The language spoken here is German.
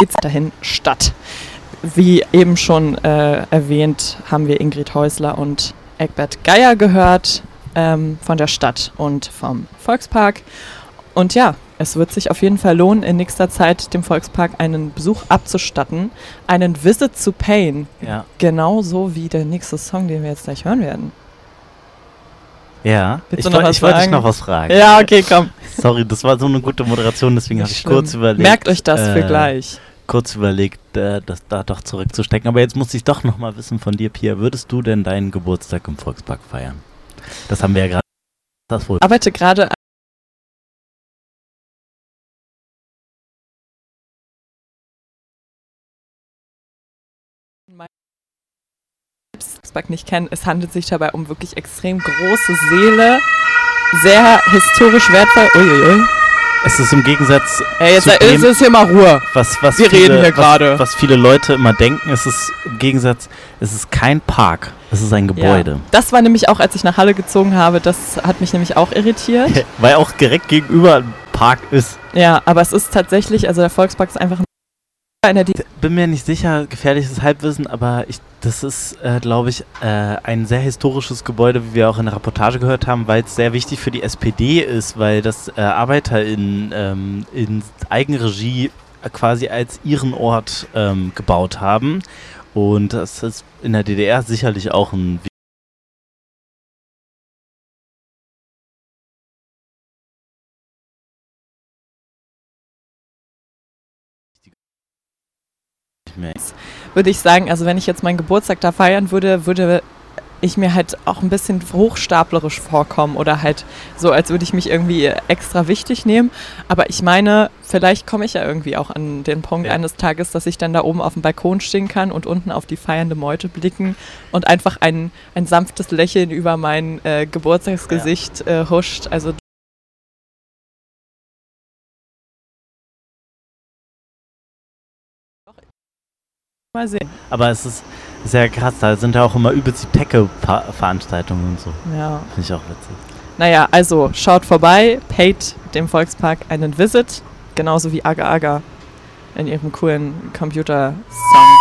dahin statt. Wie eben schon erwähnt, haben wir Ingrid Häusler und Egbert Geier gehört von der Stadt und vom Volkspark. Und ja, es wird sich auf jeden Fall lohnen, in nächster Zeit dem Volkspark einen Besuch abzustatten, einen Visit zu Pain. Ja. Genauso wie der nächste Song, den wir jetzt gleich hören werden. Ja, Willst ich du noch was wollte dich sagen? noch was fragen. Ja, okay, komm. Sorry, das war so eine gute Moderation, deswegen habe ich Schlimm. kurz überlegt. Merkt euch das für gleich. Kurz überlegt, das da doch zurückzustecken. Aber jetzt muss ich doch noch mal wissen von dir, Pia. Würdest du denn deinen Geburtstag im Volkspark feiern? Das haben wir ja gerade. Ich arbeite gerade Volkspark nicht kennen. Es handelt sich dabei um wirklich extrem große Seele, sehr historisch wertvoll. Uiuiui. Es ist im Gegensatz Jetzt zu dem, ist hier mal Ruhe. was Wir viele, reden hier gerade. Was viele Leute immer denken, es ist im Gegensatz, es ist kein Park, es ist ein Gebäude. Ja. Das war nämlich auch, als ich nach Halle gezogen habe, das hat mich nämlich auch irritiert. Weil auch direkt gegenüber ein Park ist. Ja, aber es ist tatsächlich, also der Volkspark ist einfach Bin mir nicht sicher, gefährliches Halbwissen, aber das ist, glaube ich, ein sehr historisches Gebäude, wie wir auch in der Reportage gehört haben, weil es sehr wichtig für die SPD ist, weil das Arbeiter in Eigenregie quasi als ihren Ort gebaut haben. Und das ist in der DDR sicherlich auch ein würde ich sagen, also wenn ich jetzt meinen Geburtstag da feiern würde, würde ich mir halt auch ein bisschen hochstaplerisch vorkommen oder halt so, als würde ich mich irgendwie extra wichtig nehmen. Aber ich meine, vielleicht komme ich ja irgendwie auch an den Punkt eines Tages, dass ich dann da oben auf dem Balkon stehen kann und unten auf die feiernde Meute blicken und einfach ein sanftes Lächeln über mein Geburtstagsgesicht huscht. Also mal sehen. Aber es ist sehr krass, da sind ja auch immer übelst die Tecke-Veranstaltungen und so. Ja. Finde ich auch witzig. Naja, also schaut vorbei, paid dem Volkspark einen Visit, genauso wie Aga Aga in ihrem coolen Computer-Song.